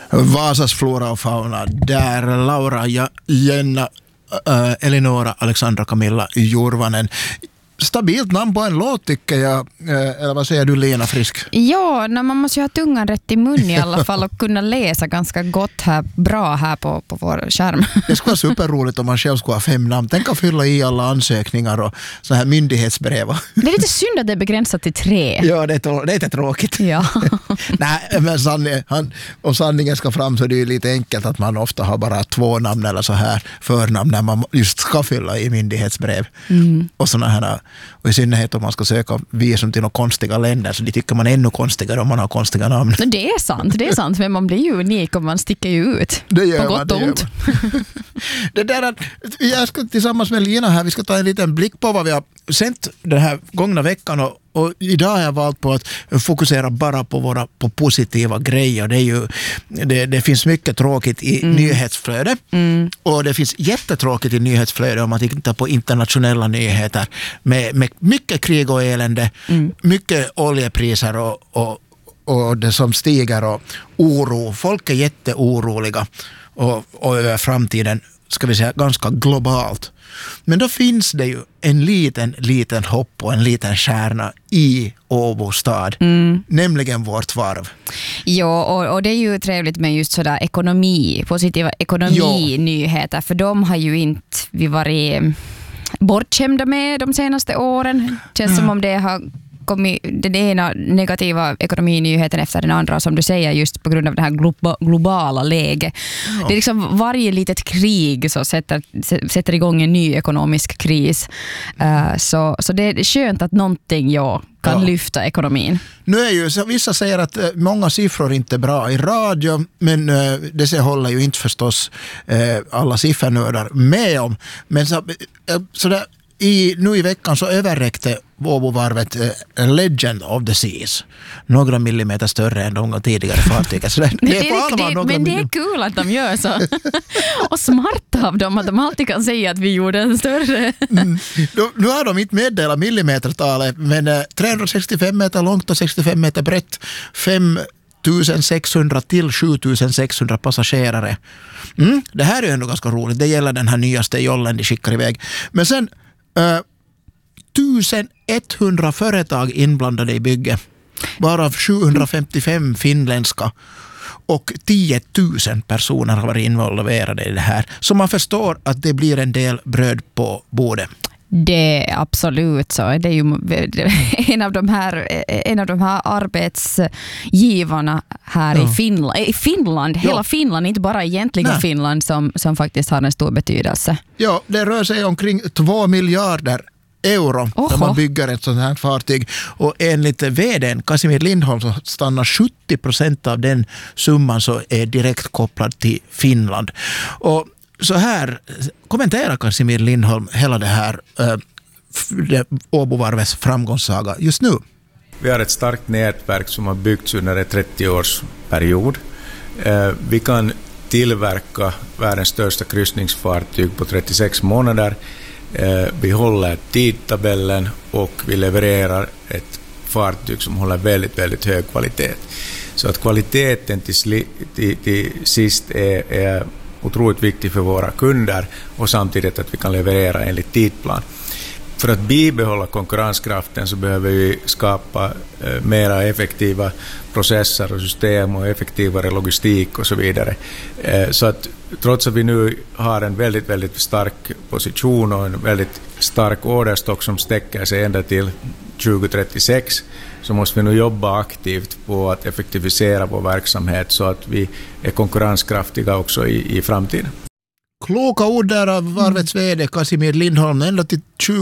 Vasas flora och fauna, där Laura, Jenna, Elinora, Alexandra, Camilla Jorvanen. Stabilt namn på en låt tycker jag. Eller vad säger du, Lena Frisk? Ja, man måste ju ha tungan rätt i mun i alla fall och kunna läsa ganska gott här, bra här på vår skärm. Det skulle vara superroligt om man själv skulle ha 5 namn. Tänk att fylla i alla ansökningar och så här myndighetsbrev. Det är lite synd att det är begränsat till 3. Ja, det är lite tråkigt. Ja. Nej, men om sanningen ska fram så är det ju lite enkelt att man ofta har bara 2 namn eller så här förnamn när man just ska fylla i myndighetsbrev. Och såna här. Och i synnerhet om man ska söka visum till några konstiga länder, så det tycker man ännu konstigare om man har konstiga namn. Det är sant, men man blir ju unik och man sticker ju ut. Det gör på gott och ont. Det där, jag ska tillsammans med Lina här, vi ska ta en liten blick på vad vi har sänt den här gångna veckan och idag har jag valt på att fokusera bara på positiva grejer. Det finns mycket tråkigt i nyhetsflöde och det finns jättetråkigt i nyhetsflöde om man tittar på internationella nyheter med mycket krig och elände, mycket oljepriser och det som stiger och oro. Folk är jätteoroliga och över framtiden, ska vi säga, ganska globalt. Men då finns det ju en liten hopp och en liten stjärna i Åbo stad, nämligen vårt varv. Ja, och det är ju trevligt med just sådär positiva ekonominyheter, för de har ju inte vi varit bortskämda med de senaste åren. Det känns som om det har kommit den ena negativa ekonominyheten efter den andra, som du säger, just på grund av det här globala läget. Ja. Det är liksom varje litet krig så sätter igång en ny ekonomisk kris. Så det är skönt att någonting kan lyfta ekonomin. Nu är ju, vissa säger att många siffror inte är bra i radio, men det håller ju inte förstås alla siffernördar med om. Men så där, nu i veckan så överräckte Åbovarvet Legend of the Seas. Några millimeter större än de tidigare fartygen. Så det är på allvar men det är kul att de gör så. Och smart av dem att de alltid kan säga att vi gjorde en större. Nu har de inte meddelat millimetertalet, men 365 meter långt och 65 meter brett. 5600 till 7600 passagerare. Det här är ju ändå ganska roligt. Det gäller den här nyaste jollen de skickar iväg. Men sen 1100 företag inblandade i bygge, varav 755 finländska och 10 000 personer har varit involverade i det här. Så man förstår att det blir en del bröd på bordet. Det är absolut så. Det är ju en av de här arbetsgivarna här i Finland, hela Finland, inte bara egentligen Finland, som faktiskt har en stor betydelse. Ja, det rör sig omkring 2 miljarder euro när man bygger ett sådant här fartyg, och enligt vd:n Casimir Lindholm så stannar 70% av den summan så är direkt kopplad till Finland. Och så här kommenterar Casimir Lindholm hela det här Åbovarvets framgångssaga just nu. Vi har ett starkt nätverk som har byggts under en 30-årsperiod. Vi kan tillverka världens största kryssningsfartyg på 36 månader. Vi håller tidtabellen och vi levererar ett fartyg som håller väldigt, väldigt hög kvalitet. Så att kvaliteten till sist är otroligt viktig för våra kunder, och samtidigt att vi kan leverera enligt tidplan. För att bibehålla konkurrenskraften så behöver vi skapa mera effektiva processer och system och effektivare logistik och så vidare. Så att trots att vi nu har en väldigt, väldigt stark position och en väldigt stark orderstock som sträcker sig ända till 2036, så måste vi nu jobba aktivt på att effektivisera vår verksamhet så att vi är konkurrenskraftiga också i framtiden. Kloka ord där av varvets vd Casimir Lindholm. Ända till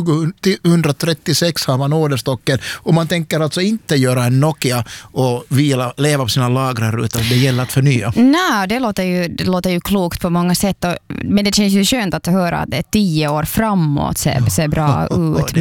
2036 har man orderstocken, och man tänker alltså inte göra en Nokia och leva på sina lagrar, utan det gäller att förnya. Nej, det låter ju klokt på många sätt, men det känns ju skönt att höra att det är 10 år framåt ser bra ut.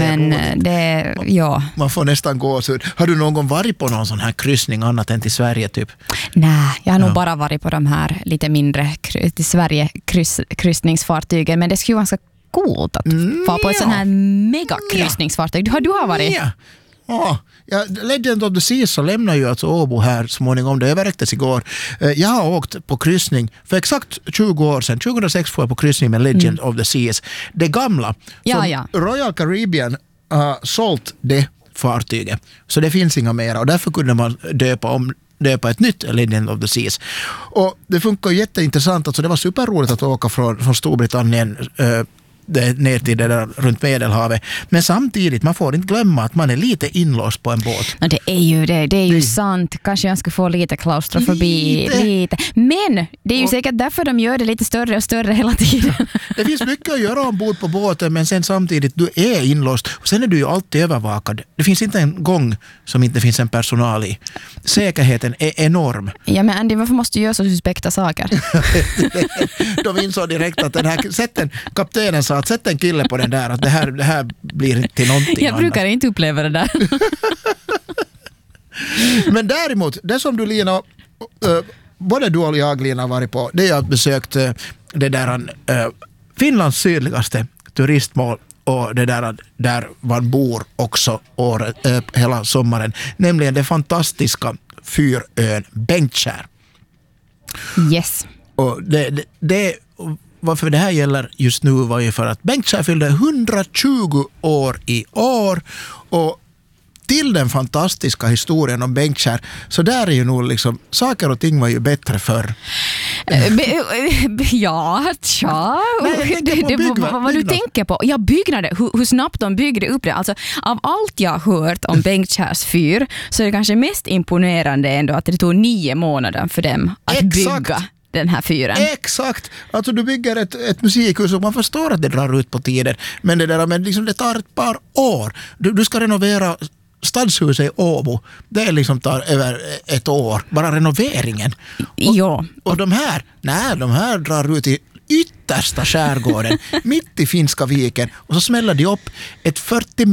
Man får nästan gå så. Har du någon gång varit på någon sån här kryssning annat än till Sverige typ? Nej, jag har nog bara varit på de här lite mindre till Sverige kryssningsfartygen, men det skulle ju vara ganska coolt att få på ett sån här megakryssningsfartyg. Du har varit? Ja. Ja, Legend of the Seas så lämnar ju alltså Åbo här småningom. Det överräcktes igår. Jag har åkt på kryssning för exakt 20 år sedan. 2006 får jag på kryssning med Legend of the Seas. Det gamla. Royal Caribbean har sålt det fartyget. Så det finns inga mera och därför kunde man döpa ett nytt Legend of the Seas. Och det funkar ju jätteintressant. Alltså det var superroligt att åka från Storbritannien ner till det där runt Medelhavet. Men samtidigt, man får inte glömma att man är lite inlåst på en båt. Det är ju det. Det är ju sant. Kanske jag ska få lite klaustrofobi. Lite. Men det är ju säkert därför de gör det lite större och större hela tiden. Det finns mycket att göra ombord på båten, men sen samtidigt, du är inlåst. Och sen är du ju alltid övervakad. Det finns inte en gång som inte finns en personal i. Säkerheten är enorm. Ja, men Andy, varför måste du göra så suspekta saker? De insåg direkt att den här kaptenen sa att sätt en kille på den där, att det här blir inte till någonting. Jag brukar inte uppleva det där. Men däremot, det som du Lina, både du och jag Lina har varit på, det är att besökt det där Finlands sydligaste turistmål och det där man bor också hela sommaren, nämligen det fantastiska fyrön Bengtkär. Yes. Och varför det här gäller just nu var ju för att Bengtkär fyllde 120 år i år, och till den fantastiska historien om Bengtkär så där är ju nog liksom saker och ting var ju bättre förr. Ja, tja. Vad du tänker på? Ja, byggnader. Hur snabbt de byggde upp det. Alltså, av allt jag har hört om Bengtskärs fyr så är det kanske mest imponerande ändå att det tog 9 månader för dem att bygga den här fyren. Exakt. Alltså du bygger ett musikhus och man förstår att det drar ut på tiden. Men det tar ett par år. Du ska renovera stadshuset i Åbo. Det liksom tar över ett år. Bara renoveringen. Och de här drar ut i yttersta skärgården mitt i Finska viken och så smäller de upp ett 41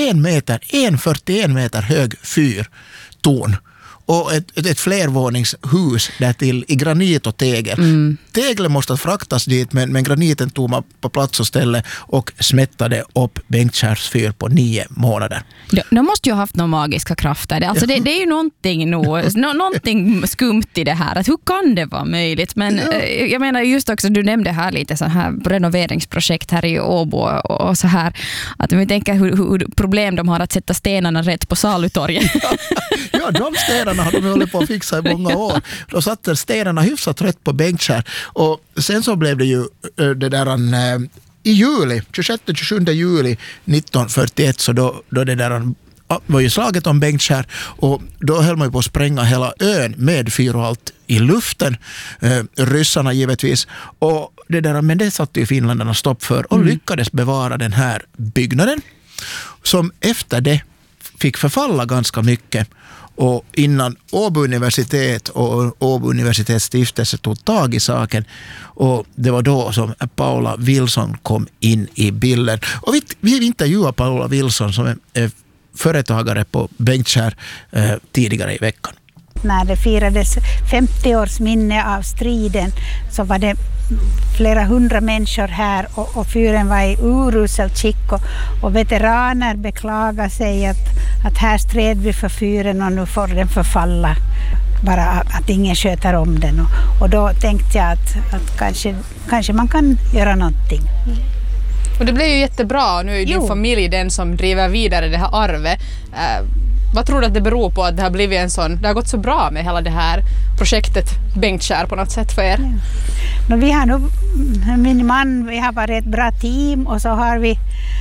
meter hög fyrtorn. Och ett flervåningshus där till i granit och tegel. Teglen måste fraktas dit, men graniten tog man på plats och ställe och smättade upp Bengtskärs fyr på 9 månader. De måste ju ha haft några magiska krafter. Alltså det är ju någonting skumt i det här. Att hur kan det vara möjligt? Men jag menar just också, du nämnde här lite så här renoveringsprojekt här i Åbo och så här. Att vi tänker hur problem de har att sätta stenarna rätt på Salutorget. Ja, de stenarna har de hållit på att fixa i många år. Då satte stenarna hyfsat rätt på Bengtkär. Och sen så blev det ju det där i juli, 26-27 juli 1941, så då det där var ju slaget om Bengtkär, och då höll man ju på att spränga hela ön med fyr och allt i luften. Ryssarna givetvis. Och men det satte ju finländarna stopp för och lyckades bevara den här byggnaden som efter det fick förfalla ganska mycket. Och innan Åbo universitet och Åbo universitetsstiftelse tog tag i saken, och det var då som Paula Wilson kom in i bilden. Och vi intervjuade Paula Wilson som är företagare på Bengtkär tidigare i veckan. När det firades 50 års minne av striden så var det flera hundra människor här och fyren var i uruselt skick och veteraner beklagar sig att här stred vi för fyren och nu får den förfalla. Bara att ingen sköter om den. Och då tänkte jag att kanske man kan göra någonting. Och det blev ju jättebra. Nu är din familj den som driver vidare det här arvet. Vad tror du att det beror på att det har blivit det har gått så bra med hela det här projektet Bengtkär på något sätt för er? Ja. Vi har nog, min man, vi har varit ett bra team och så har vi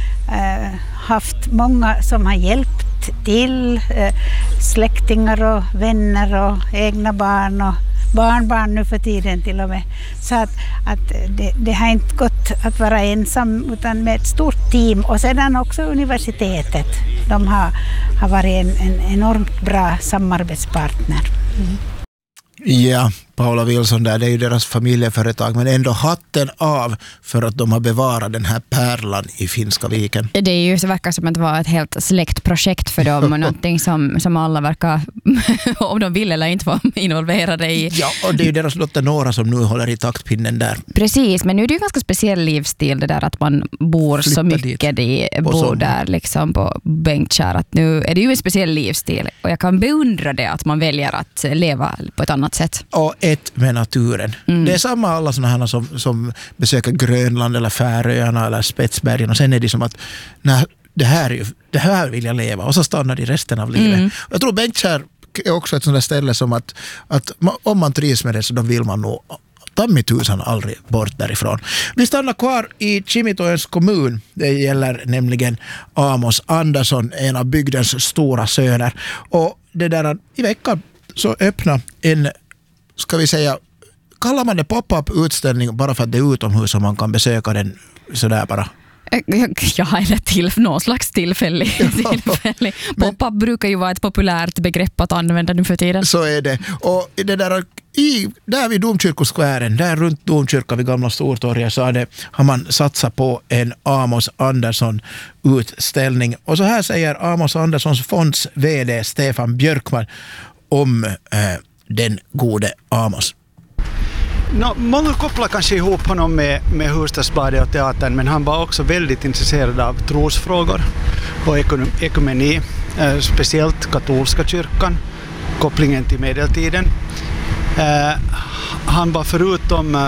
haft många som har hjälpt till, släktingar och vänner och egna barn och barnbarn nu för tiden till och med. Så att det har inte gått att vara ensam utan med ett stort team, och sedan också universitetet. De har varit en enormt bra samarbetspartner. Ja, Paula Wilson där, det är ju deras familjeföretag, men ändå hatten av för att de har bevarat den här pärlan i Finska viken. Det är ju så verkar som att det var ett helt släktprojekt för dem och någonting som alla verkar, om de vill eller inte, vara involverade i. Ja, och det är ju deras dotter Nora som nu håller i taktpinnen där. Precis, men nu är det ju en ganska speciell livsstil det där att man bor så mycket bor där liksom på Bengtkär, att nu är det ju en speciell livsstil och jag kan beundra det att man väljer att leva på ett annat sätt. Och ett med naturen. Det är samma alla sådana här som besöker Grönland eller Färöarna eller Spetsbergen, och sen är det som att det här vill jag leva, och så stannar de resten av livet. Jag tror Bengtkär är också ett sådant där ställe som att om man trivs med det så då vill man nog tammitusan aldrig bort därifrån. Vi stannar kvar i Kimitoöns kommun. Det gäller nämligen Amos Andersson, en av bygdens stora söner. Och det där, i veckan så öppna en, ska vi säga, kallar man det pop-up utställning bara för att det är utomhus och man kan besöka den sådär bara? Ja, eller någon slags tillfällig. Pop-up brukar ju vara ett populärt begrepp att använda nu för tiden. Så är det. Och det där vid domkyrkoskvären, där runt domkyrkan vid Gamla Stortorget, så har man satsat på en Amos Andersson utställning. Och så här säger Amos Anderssons fonds vd Stefan Björkman om den gode Amos. Många kopplar kanske ihop honom med Hufvudstadsbladet och teatern, men han var också väldigt intresserad av trosfrågor och ekumeni, speciellt katolska kyrkan, kopplingen till medeltiden. Han var förutom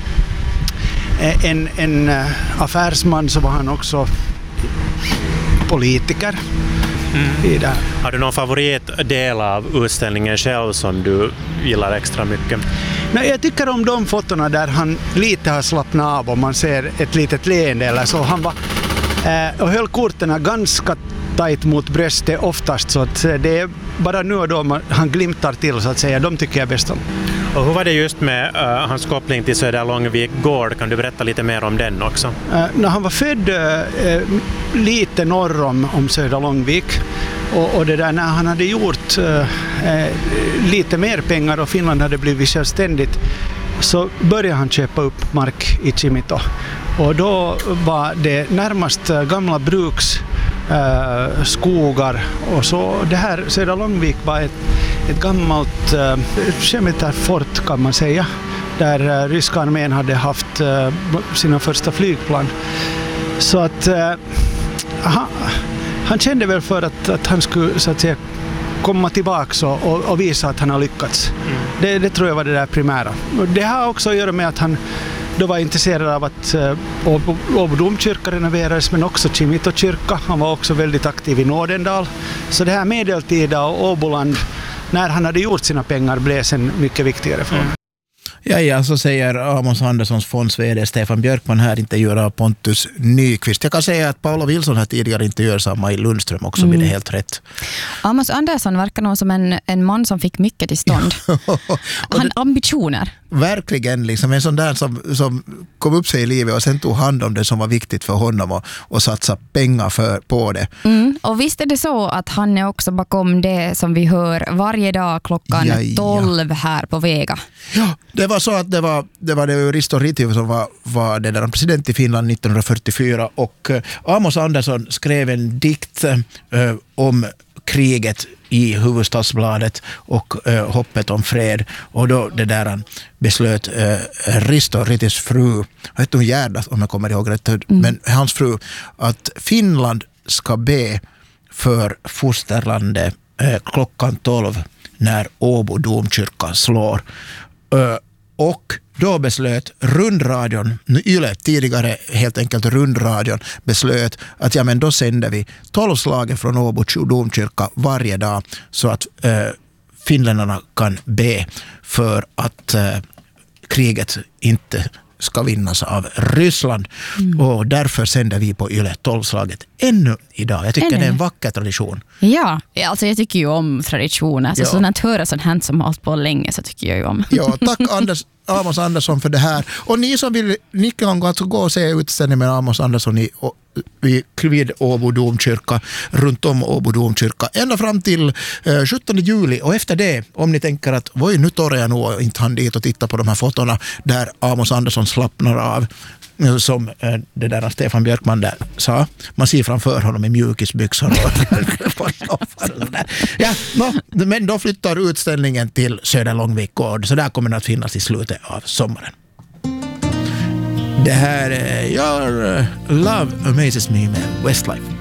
en affärsman så var han också politiker. Har du någon favoritdel av utställningen själv som du gillar extra mycket? Nej, jag tycker om de fotona där han lite har slappnat av och man ser ett litet leende eller så. Han var och höll korten ganska tajt mot bröstet oftast, så att det är bara nu och då han glimtar till, så att säga. De tycker jag bäst om. Och hur var det just med hans koppling till Södra Långvik gård? Kan du berätta lite mer om den också? När han var född lite norr om Södra Långvik, och det där, när han hade gjort lite mer pengar och Finland hade blivit självständigt, så började han köpa upp mark i Kimito. Och då var det närmast gamla bruks skogar, och så det här Södra Långvik var ett gammalt militärfort kan man säga, där ryska armén hade haft sina första flygplan. Så att han kände väl för att han skulle, så att säga, komma tillbaka och visa att han har lyckats. Det tror jag var det där primära. Det har också att göra med att han då var intresserad av att Åbo domkyrka renoverades, men också Kimito kyrka. Han var också väldigt aktiv i Nådendal. Så det här medeltida och Åboland, när han hade gjort sina pengar, blev sen mycket viktigare för honom. Ja, så säger Amos Anderssons fonds vd Stefan Björkman här, intervjuar av Pontus Nyqvist. Jag kan säga att Paula Wilson har tidigare intervjuat samma i Lundström också, blir det helt rätt. Amos Andersson verkar nog som en man som fick mycket till stånd. Han ambitioner. Verkligen, liksom en sån där som kom upp sig i livet och sen tog hand om det som var viktigt för honom och satsa pengar på det. Och visst är det så att han är också bakom det som vi hör varje dag klockan 12 här på Vega. Ja, det var så att det var Risto Ryti som var den där president i Finland 1944, och Amos Andersson skrev en dikt om kriget i Hufvudstadsbladet och hoppet om fred, och då det där han beslöt Risto Rytis fru, jag vet inte Gerda om jag kommer ihåg rätt, men hans fru, att Finland ska be för fosterlandet klockan 12 när Åbo domkyrka slår. Och då beslöt rundradion, Yle, tidigare helt enkelt rundradion, beslöt att ja, men då sänder vi 12 slagen från Åbo domkyrka varje dag, så att finländarna kan be för att kriget inte ska vinnas av Ryssland. Och därför sänder vi på Yle 12-slaget ännu idag. Jag tycker det är en vacker tradition. Ja, alltså jag tycker ju om traditioner. Så sådant höra sånt här som har hållit på länge, så tycker jag ju om. Ja, tack Amos Andersson för det här. Och ni som vill, ni kan alltså gå och se utställningen med Amos Andersson vid Åbo domkyrka, runt om Åbo domkyrka, ända fram till 17 juli. Och efter det, om ni tänker att nu tar jag nog inte han dit och titta på de här fotona där Amos Andersson slappnar av, som det där Stefan Björkman där sa. Man ser framför honom i mjukisbyxor. Men då flyttar utställningen till Södra Långvik gård, så där kommer den att finnas i slutet av sommaren. Det här är Your Love Amazes Me med Westlife.